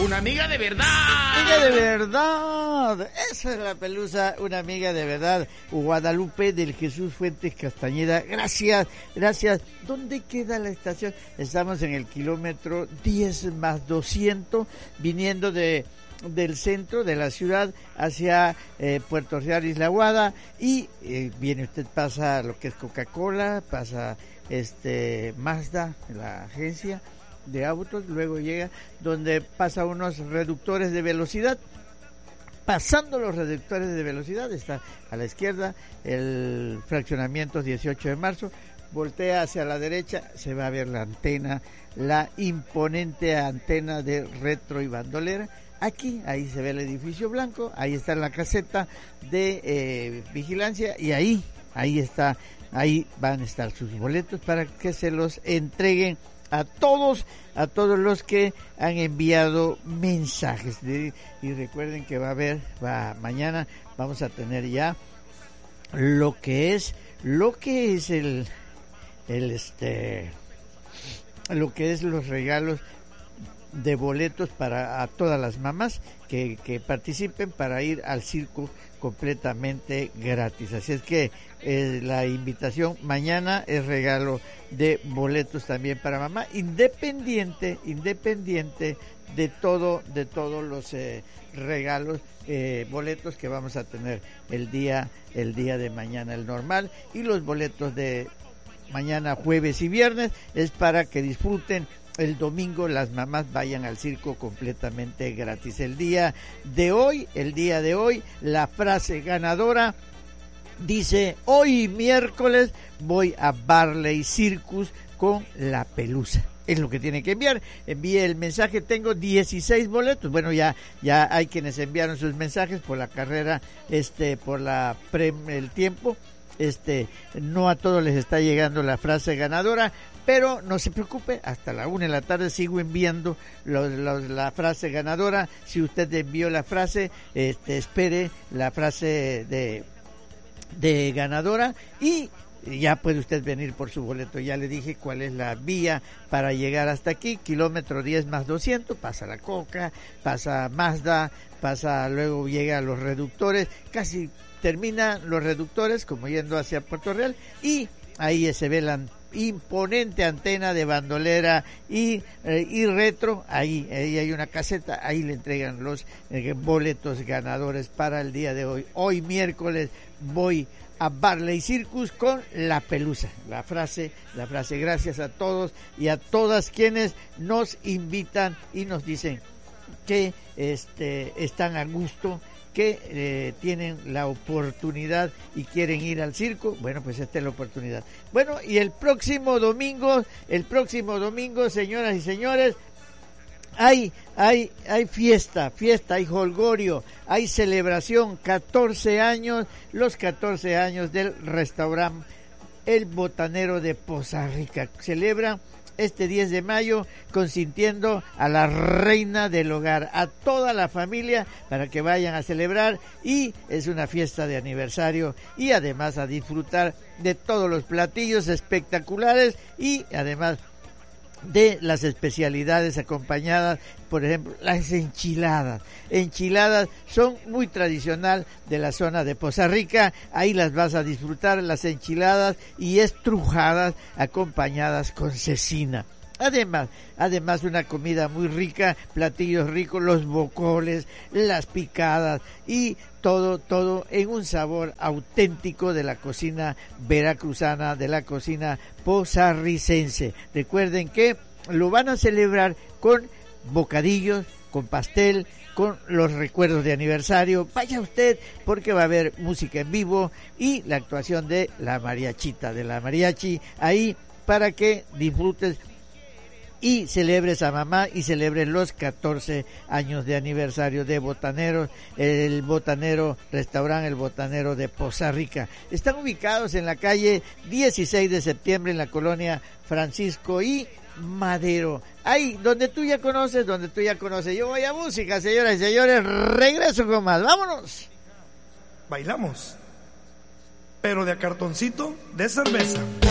Una amiga de verdad. Amiga de verdad. Esa es la Pelusa, una amiga de verdad. Guadalupe del Jesús Fuentes Castañeda. Gracias, gracias. ¿Dónde queda la estación? Estamos en el kilómetro 10+200, viniendo del centro de la ciudad hacia Puerto Real, Isla Guada, y viene usted, pasa lo que es Coca-Cola, pasa Mazda, la agencia de autos, luego llega donde pasa unos reductores de velocidad. Pasando los reductores de velocidad está a la izquierda el fraccionamiento 18 de marzo, voltea hacia la derecha, se va a ver la antena, la imponente antena de Retro y Bandolera. Aquí, ahí se ve el edificio blanco, ahí está la caseta de vigilancia, y ahí van a estar sus boletos para que se los entreguen a todos los que han enviado mensajes. Y recuerden que mañana vamos a tener ya lo que es lo que es los regalos de boletos para a todas las mamás que participen para ir al circo completamente gratis. Así es que la invitación mañana es regalo de boletos también para mamá, independiente de todos los regalos, boletos que vamos a tener el día de mañana, el normal, y los boletos de mañana, jueves y viernes es para que disfruten. El domingo las mamás vayan al circo completamente gratis. El día de hoy, la frase ganadora dice: hoy miércoles voy a Barley Circus con la Pelusa. Es lo que tiene que enviar. Envíe el mensaje. Tengo 16 boletos. Bueno, ya hay quienes enviaron sus mensajes por la carrera, por el tiempo. No a todos les está llegando la frase ganadora, pero no se preocupe, hasta la 1 p.m. sigo enviando la frase ganadora. Si usted envió la frase, espere la frase de ganadora y ya puede usted venir por su boleto. Ya le dije cuál es la vía para llegar hasta aquí, kilómetro 10+200, pasa la Coca, pasa Mazda, luego llega a los reductores, casi termina los reductores como yendo hacia Puerto Real, y ahí se ve la imponente antena de Bandolera y Retro. Ahí hay una caseta, ahí le entregan los boletos ganadores para el día de hoy. Hoy miércoles voy a Barley Circus con la Pelusa. La frase, gracias a todos y a todas quienes nos invitan y nos dicen que están a gusto, que tienen la oportunidad y quieren ir al circo. Bueno, pues esta es la oportunidad. Bueno, y el próximo domingo, señoras y señores, hay fiesta, hay jolgorio, hay celebración, 14 años, los 14 años del restaurante El Botanero de Poza Rica. Celebran este 10 de mayo consintiendo a la reina del hogar, a toda la familia para que vayan a celebrar, y es una fiesta de aniversario y además a disfrutar de todos los platillos espectaculares y además de las especialidades acompañadas. Por ejemplo, las enchiladas son muy tradicional de la zona de Poza Rica. Ahí las vas a disfrutar, las enchiladas, y estrujadas acompañadas con cecina. Además una comida muy rica, platillos ricos, los bocoles, las picadas y todo en un sabor auténtico de la cocina veracruzana, de la cocina pozarricense. Recuerden que lo van a celebrar con bocadillos, con pastel, con los recuerdos de aniversario. Vaya usted, porque va a haber música en vivo y la actuación de la mariachita, de la mariachi, ahí para que disfrutes y celebres a mamá y celebres los 14 años de aniversario de Botaneros, el Botanero Restaurante El Botanero de Poza Rica. Están ubicados en la calle 16 de septiembre en la colonia Francisco y Madero. Ahí, donde tú ya conoces. Yo voy a música, señoras y señores, regreso con más. ¡Vámonos! Bailamos, pero de a cartoncito de cerveza.